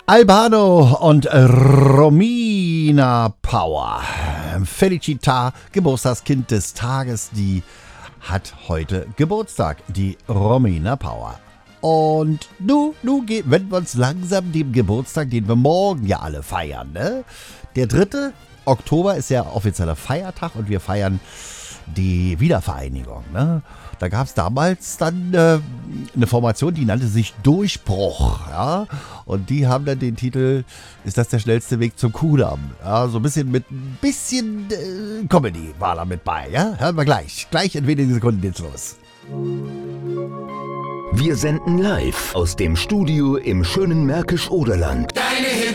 Albano und Romina Power. Felicita, Geburtstagskind des Tages, die hat heute Geburtstag, die Romina Power. Und nun wenden wir uns langsam dem Geburtstag, den wir morgen ja alle feiern, ne? Der 3. Oktober ist ja offizieller Feiertag und wir feiern die Wiedervereinigung, ne? Da gab es damals dann eine Formation, die nannte sich Durchbruch, ja? Und die haben dann den Titel, ist das der schnellste Weg zum Kudamm? Ja, so ein bisschen Comedy war da mit bei, ja? Hören wir gleich in wenigen Sekunden geht's los. Wir senden live aus dem Studio im schönen Märkisch-Oderland.